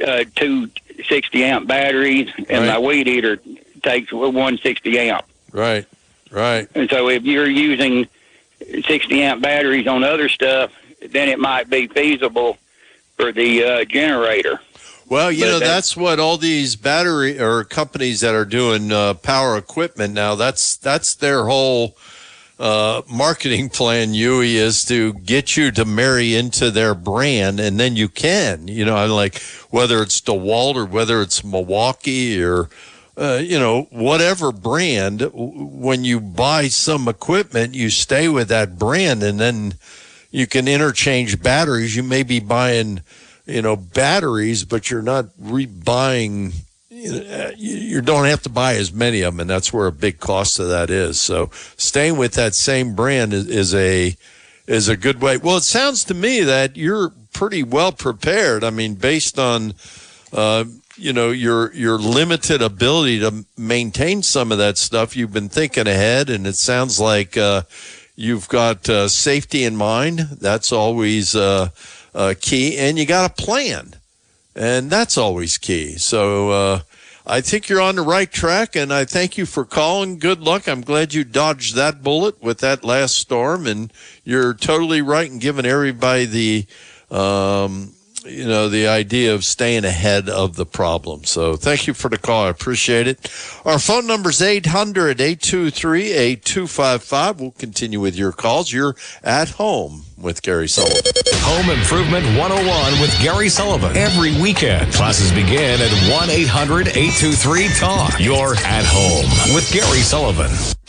two 60-amp batteries, and my weed eater takes 160 amp. Right. And so if you're using 60-amp batteries on other stuff, then it might be feasible for the generator. Well, that's what all these battery or companies that are doing power equipment now, that's their whole marketing plan, Huey, is to get you to marry into their brand, and then you can, like whether it's DeWalt or whether it's Milwaukee or, whatever brand, when you buy some equipment, you stay with that brand, and then you can interchange batteries. You may be buying batteries, but you're not rebuying. You don't have to buy as many of them, and that's where a big cost of that is. So staying with that same brand is a good way. Well, it sounds to me that you're pretty well prepared. I mean, based on your limited ability to maintain some of that stuff, you've been thinking ahead, and it sounds like you've got safety in mind. That's always key, and you got a plan, and that's always key. So I think you're on the right track, and I thank you for calling. Good luck. I'm glad you dodged that bullet with that last storm, and you're totally right in giving everybody the the idea of staying ahead of the problem. So thank you for the call. I appreciate it. Our phone number is 800-823-8255. We'll continue with your calls. You're at home with Gary Sullivan. Home Improvement 101 with Gary Sullivan. Every weekend, classes begin at 1-800-823-TALK. You're at home with Gary Sullivan.